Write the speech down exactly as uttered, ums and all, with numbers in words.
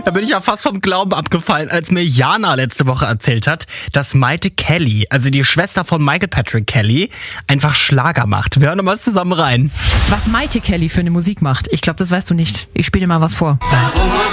Da bin ich ja fast vom Glauben abgefallen, als mir Jana letzte Woche erzählt hat, dass Maite Kelly, also die Schwester von Michael Patrick Kelly, einfach Schlager macht. Wir hören nochmal zusammen rein. Was Maite Kelly für eine Musik macht, ich glaube, das weißt du nicht. Ich spiele dir mal was vor. Warum